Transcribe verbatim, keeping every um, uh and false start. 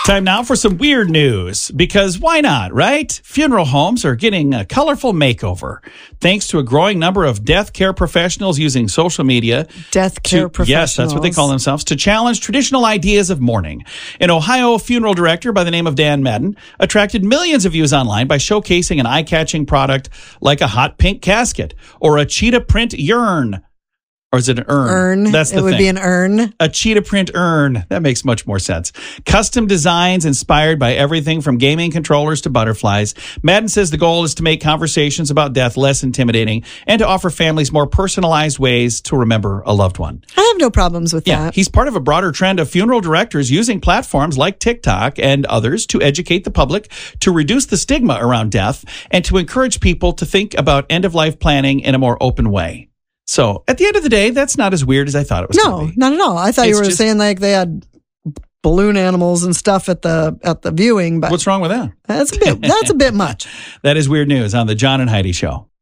Time now for some weird news, because why not, right? Funeral homes are getting a colorful makeover thanks to a growing number of death care professionals using social media. Death care to, professionals. Yes, that's what they call themselves, to challenge traditional ideas of mourning. An Ohio funeral director by the name of Dan Madden attracted millions of views online by showcasing an eye-catching product like a hot pink casket or a cheetah print urn. Or is it an urn? Urn. That's the It would thing. be an urn. A cheetah print urn. That makes much more sense. Custom designs inspired by everything from gaming controllers to butterflies. Madden says the goal is to make conversations about death less intimidating and to offer families more personalized ways to remember a loved one. I have no problems with Yeah, that. he's part of a broader trend of funeral directors using platforms like TikTok and others to educate the public, to reduce the stigma around death, and to encourage people to think about end-of-life planning in a more open way. So, at the end of the day, that's not as weird as I thought it was No, going to be. not at all. I thought It's you were just- saying like they had balloon animals and stuff at the at the viewing, but What's wrong with that? that's a bit that's a bit much. That is weird news on the John and Heidi Show.